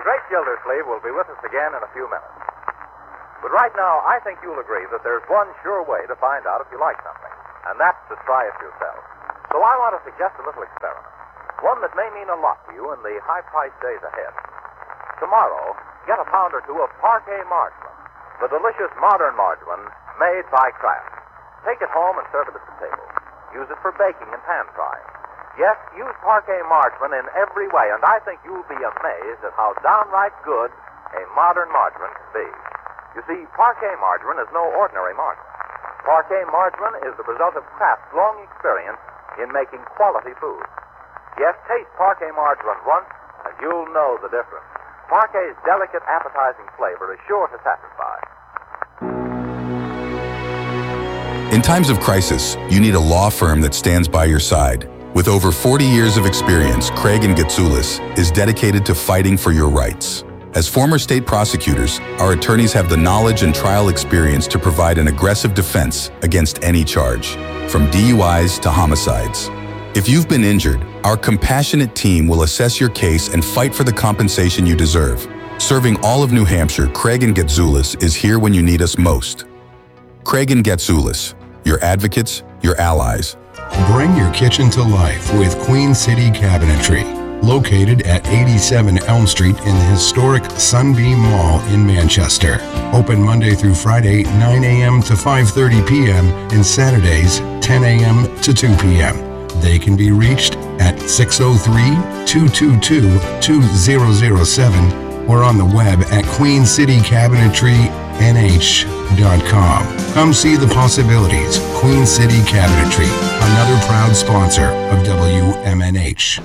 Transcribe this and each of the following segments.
great Gildersleeve will be with us again in a few minutes. But right now, I think you'll agree that there's one sure way to find out if you like something, and that's to try it yourself. So I want to suggest a little experiment, one that may mean a lot to you in the high-priced days ahead. Tomorrow, get a pound or two of Parquet margarine, the delicious modern margarine made by Kraft. Take it home and serve it at the table. Use it for baking and pan frying. Yes, use Parquet margarine in every way, and I think you'll be amazed at how downright good a modern margarine can be. You see, Parquet margarine is no ordinary margarine. Parquet margarine is the result of Kraft's long experience in making quality food. Yes, taste Parquet margarine once, and you'll know the difference. Parquet's delicate, appetizing flavor is sure to satisfy. In times of crisis, you need a law firm that stands by your side. With over 40 years of experience, Craig & Getsoulis is dedicated to fighting for your rights. As former state prosecutors, our attorneys have the knowledge and trial experience to provide an aggressive defense against any charge, from DUIs to homicides. If you've been injured, our compassionate team will assess your case and fight for the compensation you deserve. Serving all of New Hampshire, Craig & Getsoulis is here when you need us most. Craig & Getsoulis, your advocates, your allies. Bring your kitchen to life with Queen City Cabinetry, located at 87 Elm Street in the historic Sunbeam Mall in Manchester. Open Monday through Friday, 9 a.m. to 5:30 p.m. and Saturdays, 10 a.m. to 2 p.m. They can be reached at 603-222-2007 or on the web at queencitycabinetrynh.com. Come see the possibilities. Queen City Cabinetry, another proud sponsor of WMNH.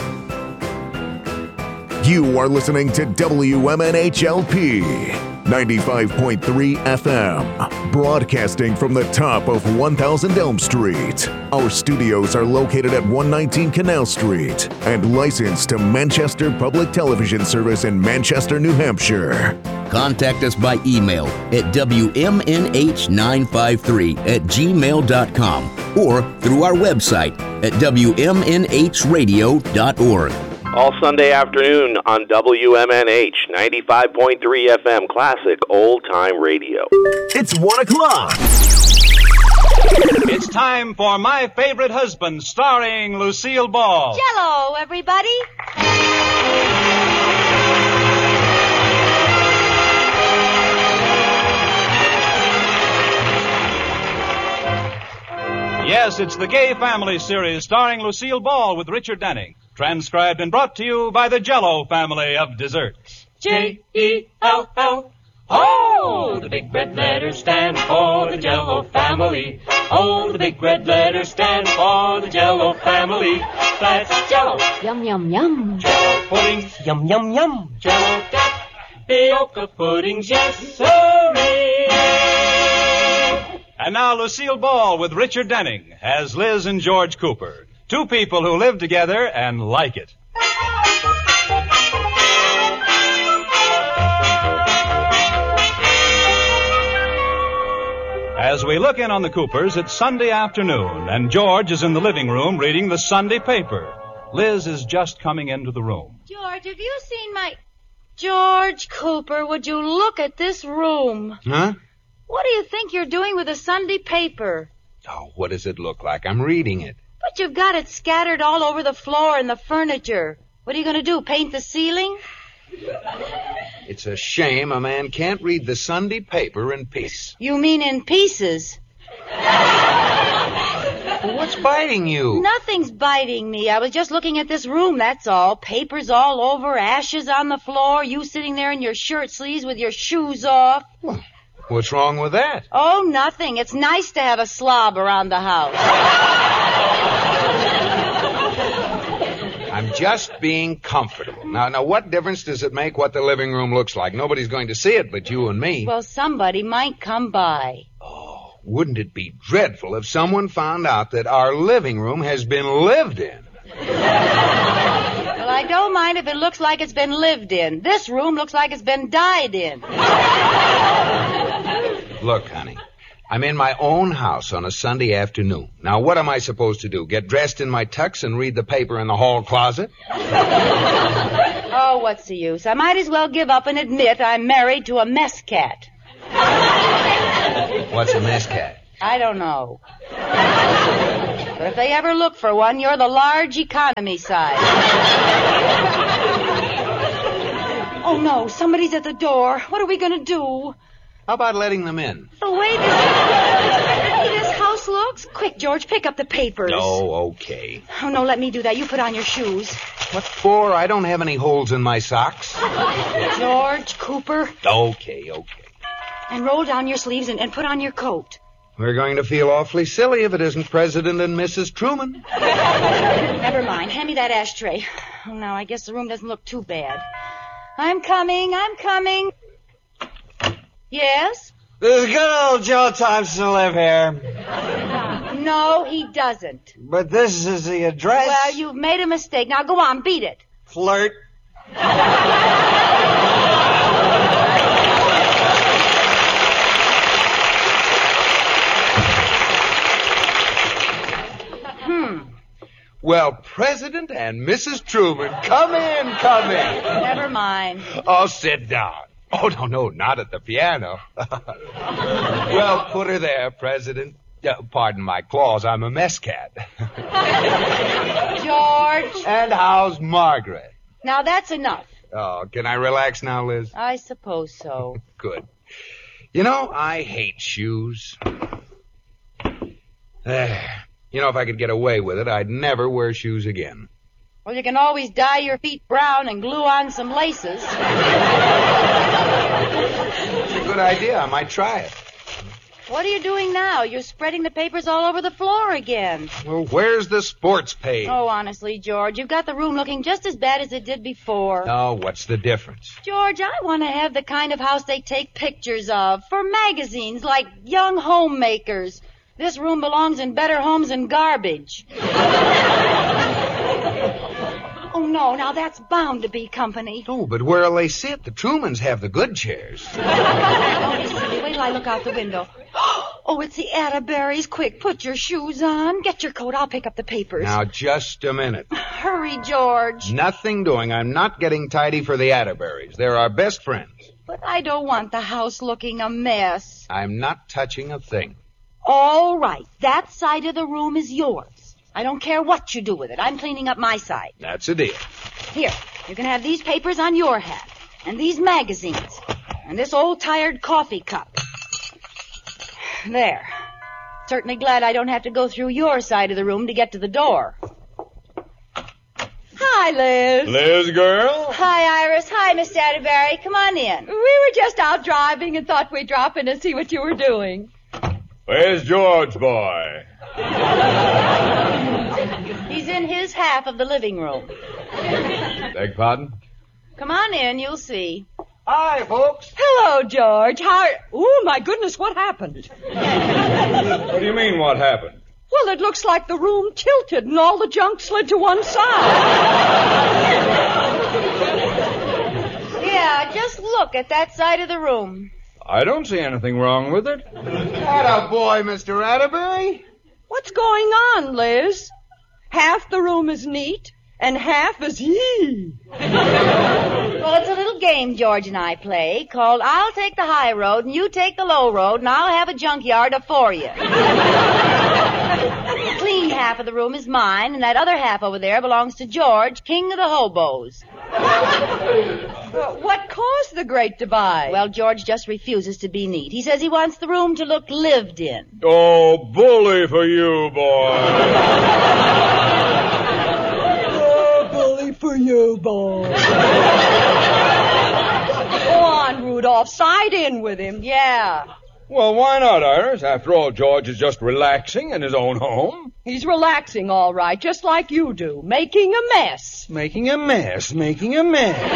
You are listening to WMNH-LP 95.3 FM, broadcasting from the top of 1000 Elm Street. Our studios are located at 119 Canal Street and licensed to Manchester Public Television Service in Manchester, New Hampshire. Contact us by email at WMNH953@gmail.com or through our website at WMNHradio.org. All Sunday afternoon on WMNH 95.3 FM Classic Old Time Radio. It's 1 o'clock. It's time for My Favorite Husband, starring Lucille Ball. Jell-O, everybody. Yes, it's the Gay Family series starring Lucille Ball with Richard Denning. Transcribed and brought to you by the Jell-O family of desserts. J-E-L-L. Oh, the big red letters stand for the Jell-O family. Oh, the big red letters stand for the Jell-O family. That's Jell-O. Yum, yum, yum. Jell-O puddings. Yum, yum, yum. Jell-O tapioca puddings. Yes, sirree. And now Lucille Ball with Richard Denning as Liz and George Cooper. Two people who live together and like it. As we look in on the Coopers, it's Sunday afternoon, and George is in the living room reading the Sunday paper. Liz is just coming into the room. George, have you seen my... George Cooper, would you look at this room? Huh? What do you think you're doing with the Sunday paper? Oh, what does it look like? I'm reading it. But you've got it scattered all over the floor and the furniture. What are you going to do, paint the ceiling? It's a shame a man can't read the Sunday paper in peace. You mean in pieces? Well, what's biting you? Nothing's biting me. I was just looking at this room, that's all. Papers all over, ashes on the floor, you sitting there in your shirt sleeves with your shoes off. Well, what's wrong with that? Oh, nothing. It's nice to have a slob around the house. I'm just being comfortable. Now, what difference does it make what the living room looks like? Nobody's going to see it but you and me. Well, somebody might come by. Oh, wouldn't it be dreadful if someone found out that our living room has been lived in? Well, I don't mind if it looks like it's been lived in. This room looks like it's been died in. Look, honey, I'm in my own house on a Sunday afternoon. Now, what am I supposed to do? Get dressed in my tux and read the paper in the hall closet? Oh, Oh, what's the use? I might as well give up and admit I'm married to a mess cat. What's a mess cat? I don't know. But if they ever look for one, you're the large economy size. Oh, no, somebody's at the door. What are we going to do? How about letting them in? The way this house looks? Quick, George, pick up the papers. Oh, okay. Oh, no, let me do that. You put on your shoes. What for? I don't have any holes in my socks. George, Cooper. Okay. And roll down your sleeves and put on your coat. We're going to feel awfully silly if it isn't President and Mrs. Truman. Never mind. Hand me that ashtray. Oh, no, I guess the room doesn't look too bad. I'm coming. Yes? There's good old Joe Thompson live here. No, he doesn't. But this is the address. Well, you've made a mistake. Now, go on, beat it. Flirt. Well, President and Mrs. Truman, come in. Never mind. Oh, sit down. Oh, no, not at the piano. Well, put her there, President. Pardon my claws, I'm a mess cat. George. And how's Margaret? Now, that's enough. Oh, can I relax now, Liz? I suppose so. Good. You know, I hate shoes. You know, if I could get away with it, I'd never wear shoes again. Well, you can always dye your feet brown and glue on some laces. It's a good idea. I might try it. What are you doing now? You're spreading the papers all over the floor again. Well, where's the sports page? Oh, honestly, George, you've got the room looking just as bad as it did before. Oh, what's the difference? George, I want to have the kind of house they take pictures of for magazines like Young Homemakers. This room belongs in Better Homes and Garbage. Oh, no, now that's bound to be company. Oh, but where'll they sit? The Trumans have the good chairs. Don't be silly. Wait till I look out the window. Oh, it's the Atterberries. Quick, put your shoes on. Get your coat. I'll pick up the papers. Now, just a minute. Hurry, George. Nothing doing. I'm not getting tidy for the Atterberries. They're our best friends. But I don't want the house looking a mess. I'm not touching a thing. All right. That side of the room is yours. I don't care what you do with it. I'm cleaning up my side. That's a deal. Here, you can have these papers on your hat, and these magazines, and this old tired coffee cup. There. Certainly glad I don't have to go through your side of the room to get to the door. Hi, Liz. Liz, girl. Hi, Iris. Hi, Miss Atterbury. Come on in. We were just out driving and thought we'd drop in and see what you were doing. Where's George, boy? He's in his half of the living room. Beg pardon? Come on in, you'll see. Hi, folks. Hello, George. Oh, my goodness, what happened? What do you mean, what happened? Well, it looks like the room tilted and all the junk slid to one side. Yeah, just look at that side of the room. I don't see anything wrong with it. Atta boy, Mr. Atterbury. What's going on, Liz? Half the room is neat, and half is yee. Well, it's a little game George and I play called I'll take the high road and you take the low road and I'll have a junkyard for you. The clean half of the room is mine, and that other half over there belongs to George, king of the hobos. What caused the great divide? Well, George just refuses to be neat. He says he wants the room to look lived in. Oh, bully for you, boy. Oh, bully for you, boy. Go on, Rudolph. Side in with him. Yeah. Well, why not, Iris? After all, George is just relaxing in his own home. He's relaxing, all right, just like you do. Making a mess. Making a mess. Well,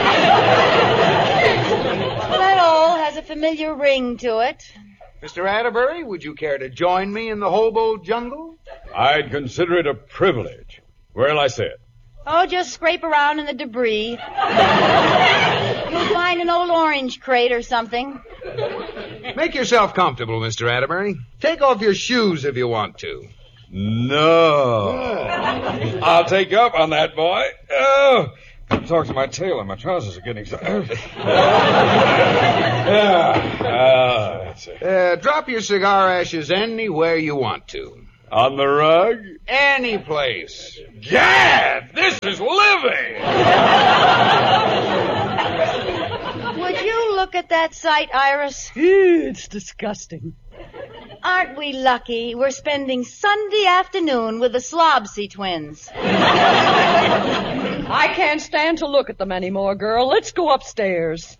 that all has a familiar ring to it. Mr. Atterbury, would you care to join me in the hobo jungle? I'd consider it a privilege. Where'll I sit? Oh, just scrape around in the debris. You'll find an old orange crate or something. Make yourself comfortable, Mr. Atterbury. Take off your shoes if you want to. No. I'll take you up on that, boy. Oh, Gotta talk to my tailor. My trousers are getting so... That's it. Drop your cigar ashes anywhere you want to. On the rug? Any place. Gad! This is living! Would you look at that sight, Iris? It's disgusting. Aren't we lucky? We're spending Sunday afternoon with the Slobsy twins. I can't stand to look at them anymore, girl. Let's go upstairs.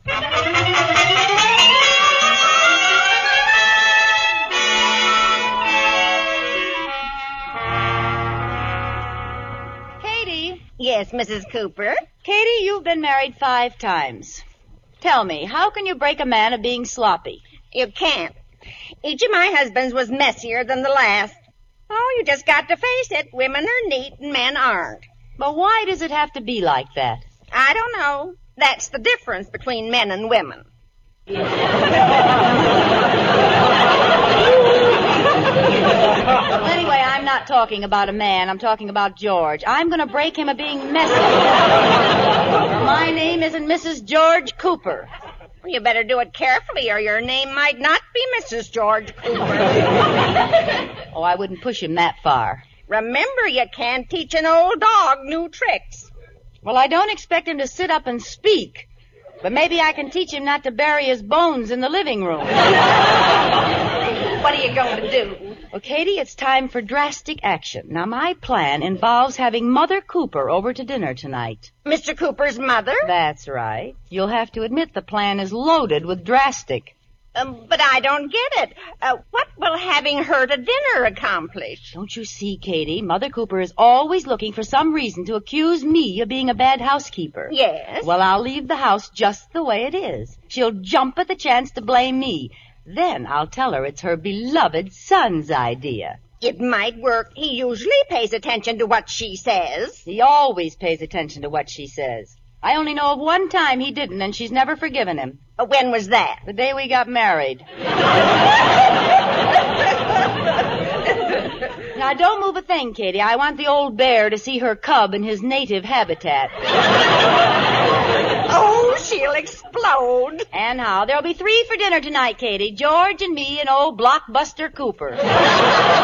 Katie? Yes, Mrs. Cooper? Katie, you've been married 5 times. Tell me, how can you break a man of being sloppy? You can't. Each of my husbands was messier than the last. Oh, you just got to face it. Women are neat and men aren't. But why does it have to be like that? I don't know. That's the difference between men and women. Anyway, I'm not talking about a man. I'm talking about George. I'm going to break him of being messy. My name isn't Mrs. George Cooper. Well, you better do it carefully or your name might not be Mrs. George Cooper. Oh, I wouldn't push him that far. Remember, you can't teach an old dog new tricks. Well, I don't expect him to sit up and speak. But maybe I can teach him not to bury his bones in the living room. What are you going to do? Well, Katie, it's time for drastic action. Now, my plan involves having Mother Cooper over to dinner tonight. Mr. Cooper's mother? That's right. You'll have to admit the plan is loaded with drastic. But I don't get it. What will having her to dinner accomplish? Don't you see, Katie? Mother Cooper is always looking for some reason to accuse me of being a bad housekeeper. Yes? Well, I'll leave the house just the way it is. She'll jump at the chance to blame me. Then I'll tell her it's her beloved son's idea. It might work. He usually pays attention to what she says. He always pays attention to what she says. I only know of one time he didn't, and she's never forgiven him. When was that? The day we got married. Now, don't move a thing, Katie. I want the old bear to see her cub in his native habitat. Oh, she'll explode. And how? There'll be 3 for dinner tonight, Katie. George and me and old Blockbuster Cooper.